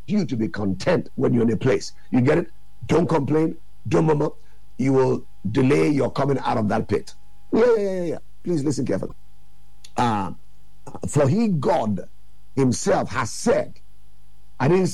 you to be content when you're in a place. You get it? Don't complain. Don't murmur. You will delay your coming out of that pit. Yeah. Please listen carefully. For he, God himself, has said, I didn't